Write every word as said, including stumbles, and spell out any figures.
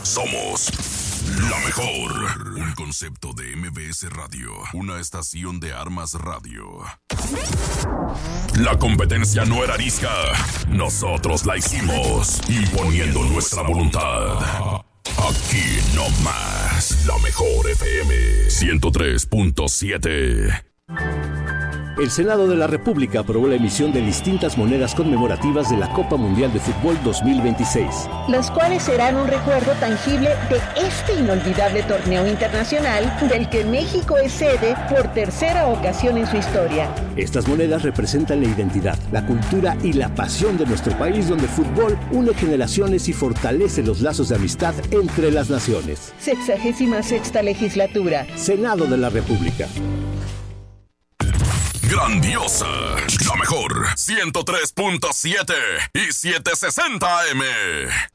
Somos la mejor. Un concepto de M B S Radio. Una estación de Armas Radio. La competencia no era arisca. Nosotros la hicimos. Imponiendo nuestra voluntad. Aquí no más. La mejor F M ciento tres punto siete. El Senado de la República aprobó la emisión de distintas monedas conmemorativas de la Copa Mundial de Fútbol dos mil veintiséis. Las cuales serán un recuerdo tangible de este inolvidable torneo internacional del que México es sede por tercera ocasión en su historia. Estas monedas representan la identidad, la cultura y la pasión de nuestro país, donde el fútbol une generaciones y fortalece los lazos de amistad entre las naciones. Sexagésima sexta legislatura. Senado de la República. Grandiosa, la mejor, ciento tres punto siete y setecientos sesenta A M.